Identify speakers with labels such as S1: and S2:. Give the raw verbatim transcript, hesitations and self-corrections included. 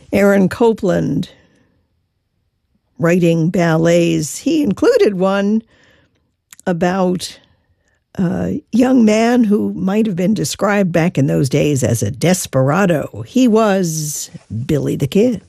S1: Aaron Copland, writing ballets. He included one about a young man who might have been described back in those days as a desperado. He was Billy the Kid.